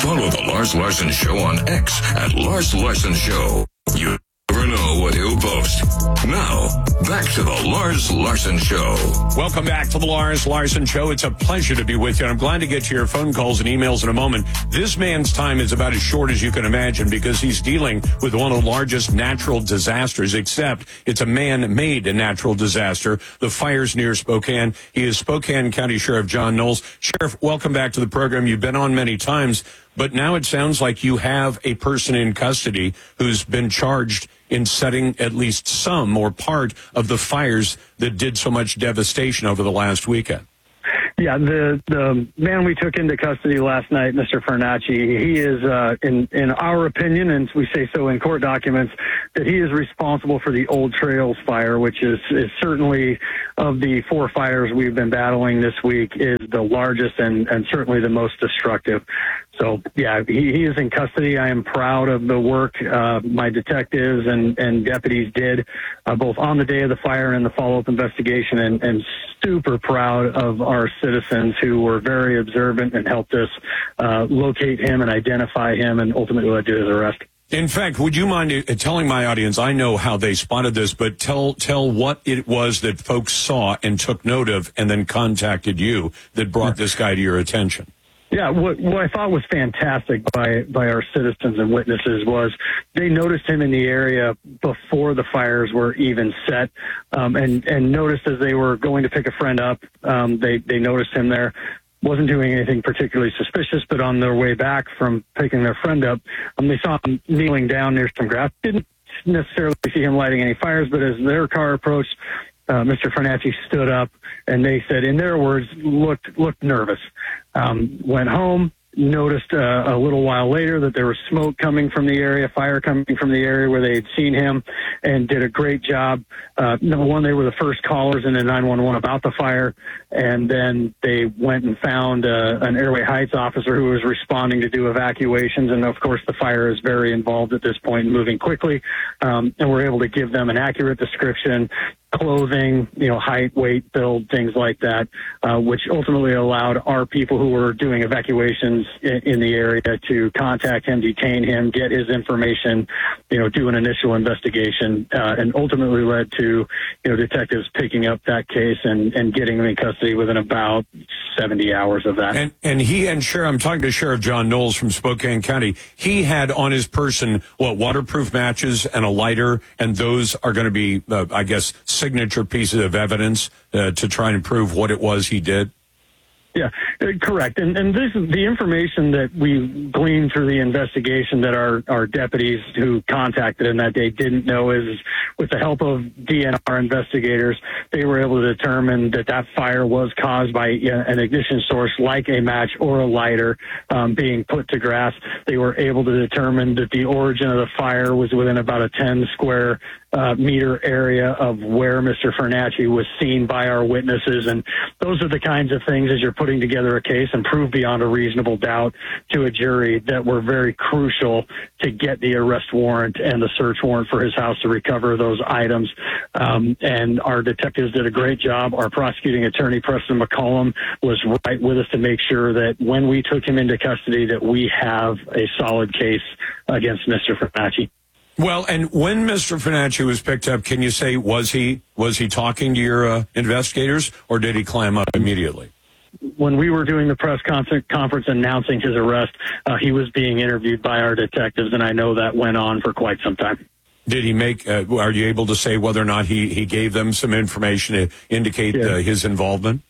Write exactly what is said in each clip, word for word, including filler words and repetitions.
Follow the Lars Larson Show on X at Lars Larson Show. You never know what he'll post. Now, back to the Lars Larson Show. Welcome back to the Lars Larson Show. It's a pleasure to be with you. I'm glad to get to your phone calls and emails in a moment. This man's time is about as short as you can imagine because he's dealing with one of the largest natural disasters, except it's a man-made natural disaster, the fires near Spokane. He is Spokane County Sheriff John Knowles. Sheriff, welcome back to the program. You've been on many times, but now it sounds like you have a person in custody who's been charged in setting at least some or part of the fires that did so much devastation over the last weekend. Yeah, the the man we took into custody last night, Mister Fernacci, he is, uh, in in our opinion, and we say so in court documents, that he is responsible for the Old Trails fire, which is, is certainly, of the four fires we've been battling this week, is the largest and, and certainly the most destructive. So, yeah, he, he is in custody. I am proud of the work uh, my detectives and, and deputies did, uh, both on the day of the fire and the follow-up investigation, and, and super proud of our citizens who were very observant and helped us uh, locate him and identify him and ultimately led to his arrest. In fact, would you mind uh, telling my audience, I know how they spotted this, but tell tell what it was that folks saw and took note of and then contacted you that brought this guy to your attention? Yeah, what, what I thought was fantastic by, by our citizens and witnesses was they noticed him in the area before the fires were even set, um, and, and noticed as they were going to pick a friend up, um, they, they noticed him there. Wasn't doing anything particularly suspicious, but on their way back from picking their friend up, um, they saw him kneeling down near some grass. Didn't necessarily see him lighting any fires, but as their car approached, uh, Mister Fernacci stood up, and they said, in their words, looked looked nervous. Um, went home, noticed uh, a little while later that there was smoke coming from the area, fire coming from the area where they had seen him, and did a great job. Uh, number one, they were the first callers in the nine one one about the fire, and then they went and found uh, an Airway Heights officer who was responding to do evacuations, and of course the fire is very involved at this point, moving quickly, um, and we're able to give them an accurate description, clothing, you know, height, weight, build, things like that, uh, which ultimately allowed our people who were doing evacuations in, in the area to contact him, detain him, get his information, you know, do an initial investigation, uh, and ultimately led to, you know, detectives picking up that case and, and getting him in custody within about seventy hours of that. And, and he and Sheriff, I'm talking to Sheriff John Knowles from Spokane County. He had on his person, what, waterproof matches and a lighter, and those are going to be, uh, I guess, signature pieces of evidence uh, to try and prove what it was he did? Yeah, correct. And and this is the information that we gleaned through the investigation that our, our deputies who contacted him that day didn't know is, with the help of D N R investigators, they were able to determine that that fire was caused by an ignition source like a match or a lighter um, being put to grass. They were able to determine that the origin of the fire was within about a ten square uh, meter area of where Mister Fernacci was seen by our witnesses. And those are the kinds of things, as you're putting together a case and prove beyond a reasonable doubt to a jury, that were very crucial to get the arrest warrant and the search warrant for his house to recover those items. Um, and our detectives did a great job. Our prosecuting attorney, Preston McCollum, was right with us to make sure that when we took him into custody, that we have a solid case against Mister Fernacci. Well, and when Mister Fernacci was picked up, can you say, was he was he talking to your uh, investigators, or did he climb up immediately? When we were doing the press conference announcing his arrest, uh, he was being interviewed by our detectives, and I know that went on for quite some time. Did he make, uh, are you able to say whether or not he, he gave them some information to indicate yeah. uh, his involvement?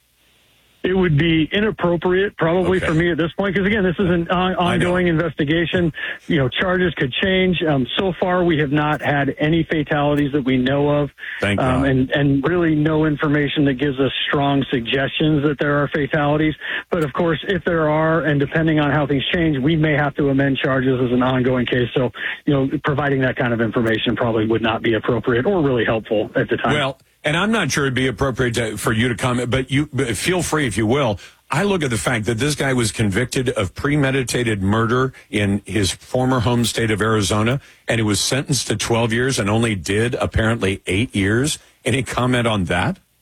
It would be inappropriate probably okay. for me at this point, because, again, this is an on- ongoing investigation. You know, charges could change. Um, so far, we have not had any fatalities that we know of. Thank um, God. And, and really no information that gives us strong suggestions that there are fatalities. But, of course, if there are, and depending on how things change, we may have to amend charges as an ongoing case. So, you know, providing that kind of information probably would not be appropriate or really helpful at the time. Well, and I'm not sure it'd be appropriate to, for you to comment, but you but feel free if you will. I look at the fact that this guy was convicted of premeditated murder in his former home state of Arizona, and he was sentenced to twelve years and only did apparently eight years. Any comment on that?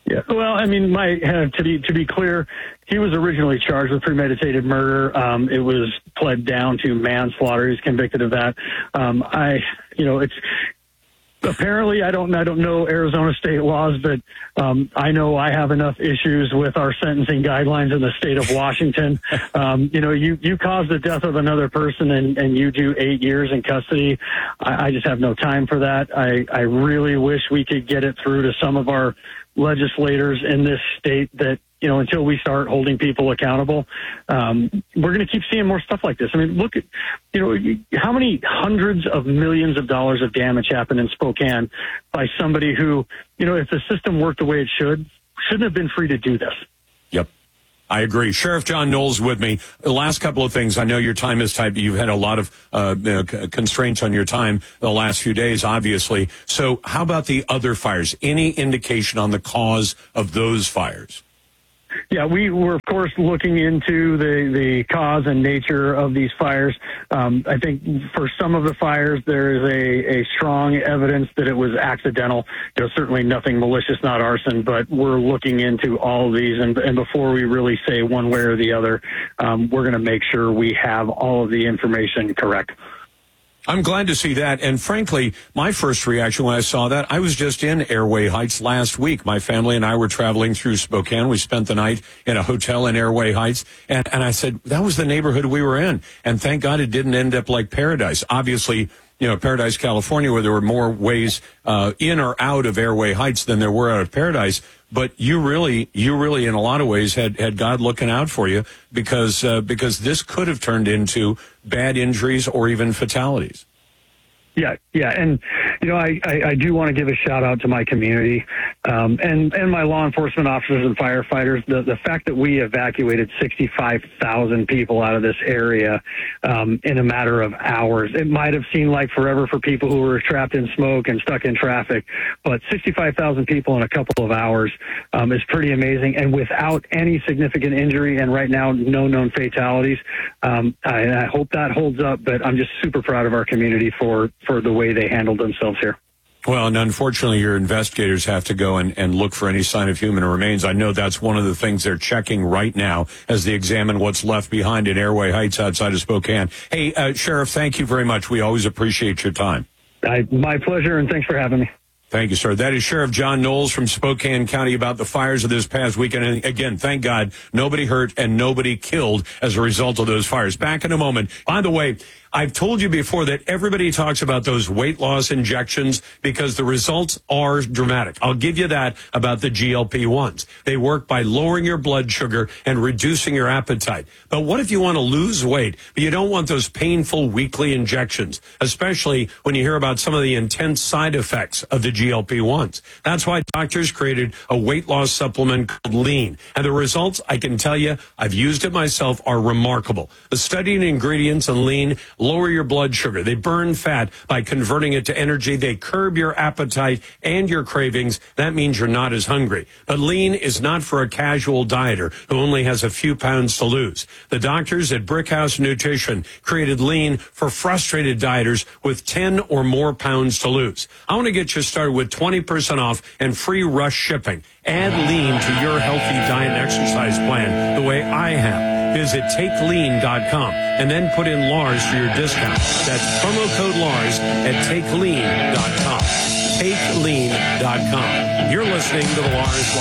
Yeah, well, I mean, my uh, to be to be clear, he was originally charged with premeditated murder. Um, it was pled down to manslaughter. He's convicted of that. Um, I, you know, it's apparently I don't I don't know Arizona state laws, but um, I know I have enough issues with our sentencing guidelines in the state of Washington. um, you know, you you cause the death of another person and, and you do eight years in custody. I, I just have no time for that. I I really wish we could get it through to some of our legislators in this state that, you know, until we start holding people accountable, um, we're going to keep seeing more stuff like this. I mean, look at, you know, how many hundreds of millions of dollars of damage happened in Spokane by somebody who, you know, if the system worked the way it should, shouldn't have been free to do this. Yep. I agree. Sheriff John Knowles with me. The last couple of things. I know your time is tight. You've had a lot of uh, you know, constraints on your time the last few days, obviously. So how about the other fires? Any indication on the cause of those fires? Yeah, we were, of course, looking into the, the cause and nature of these fires. Um, I think for some of the fires, there is a, a strong evidence that it was accidental. You know, certainly nothing malicious, not arson, but we're looking into all of these. And, and before we really say one way or the other, um, we're going to make sure we have all of the information correct. I'm glad to see that. And frankly, my first reaction when I saw that, I was just in Airway Heights last week. My family and I were traveling through Spokane. We spent the night in a hotel in Airway Heights. And, and I said, that was the neighborhood we were in. And thank God it didn't end up like Paradise. Obviously, you know, Paradise, California, where there were more ways uh, in or out of Airway Heights than there were out of Paradise. But you really, you really, in a lot of ways, had, had God looking out for you because uh, because this could have turned into bad injuries or even fatalities. Yeah, yeah, and you know, I, I, I do want to give a shout out to my community um, and and my law enforcement officers and firefighters. The the fact that we evacuated sixty-five thousand people out of this area um, in a matter of hours. It might have seemed like forever for people who were trapped in smoke and stuck in traffic, but sixty-five thousand people in a couple of hours um, is pretty amazing, and without any significant injury. And right now, no known fatalities. Um, I, I hope that holds up. But I'm just super proud of our community for. for the way they handled themselves here. Well, and unfortunately, your investigators have to go and, and look for any sign of human remains. I know that's one of the things they're checking right now as they examine what's left behind in Airway Heights outside of Spokane. Hey, uh, Sheriff, thank you very much. We always appreciate your time. I, my pleasure, and thanks for having me. Thank you, sir. That is Sheriff John Knowles from Spokane County about the fires of this past weekend. And again, thank God, nobody hurt and nobody killed as a result of those fires. Back in a moment. By the way, I've told you before that everybody talks about those weight loss injections because the results are dramatic. I'll give you that about the G L P ones. They work by lowering your blood sugar and reducing your appetite. But what if you want to lose weight, but you don't want those painful weekly injections, especially when you hear about some of the intense side effects of the G L P ones? That's why doctors created a weight loss supplement called Lean. And the results, I can tell you, I've used it myself, are remarkable. The studying ingredients in Lean lower your blood sugar. They burn fat by converting it to energy. They curb your appetite and your cravings. That means you're not as hungry. But Lean is not for a casual dieter who only has a few pounds to lose. The doctors at Brickhouse Nutrition created Lean for frustrated dieters with ten or more pounds to lose. I want to get you started with twenty percent off and free rush shipping. Add Lean to your healthy diet and exercise plan the way I have. Visit take lean dot com and then put in Lars for your discount. That's promo code Lars at take lean dot com. take lean dot com. You're listening to the Lars